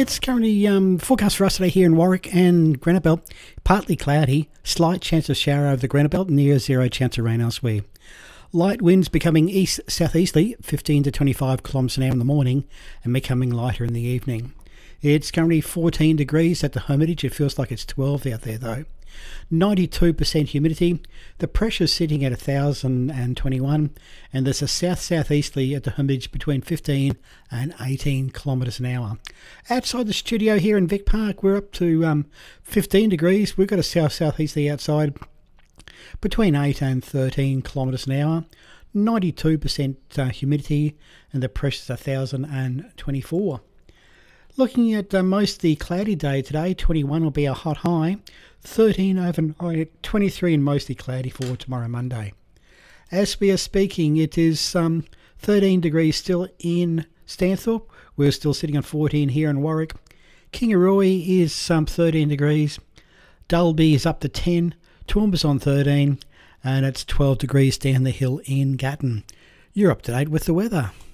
It's currently forecast for us today here in Warwick and Granite Belt. Partly cloudy, slight chance of shower over the Granite Belt, near zero chance of rain elsewhere. Light winds becoming east-southeasterly, 15 to 25 kilometres an hour in the morning, and becoming lighter in the evening. It's currently 14 degrees at the Hermitage. It feels like it's 12 out there though. 92% humidity. The pressure's sitting at 1,021, and there's a south-southeasterly at the Hermitage between 15 and 18 kilometres an hour. Outside the studio here in Vic Park, we're up to 15 degrees. We've got a south-southeasterly outside between 8 and 13 kilometres an hour. 92% humidity, and the pressure's 1,024. Looking at mostly cloudy day today, 21 will be a hot high, 13 overnight, 23 and mostly cloudy for tomorrow Monday. As we are speaking, it is 13 degrees still in Stanthorpe. We're still sitting on 14 here in Warwick. Kingaroy is 13 degrees. Dalby is up to 10. Toowoomba's on 13. And it's 12 degrees down the hill in Gatton. You're up to date with the weather.